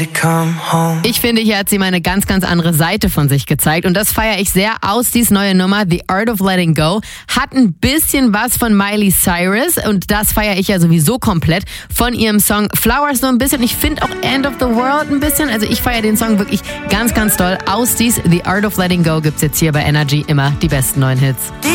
Ich finde, hier hat sie mal eine ganz, ganz andere Seite von sich gezeigt und das feiere ich sehr. Austies neue Nummer, The Art of Letting Go, hat ein bisschen was von Miley Cyrus und das feiere ich ja sowieso komplett. Von ihrem Song Flowers so ein bisschen. Ich finde auch End of the World ein bisschen. Also ich feiere den Song wirklich ganz, ganz doll. Austies, The Art of Letting Go gibt's jetzt hier bei Energy immer die besten neuen Hits.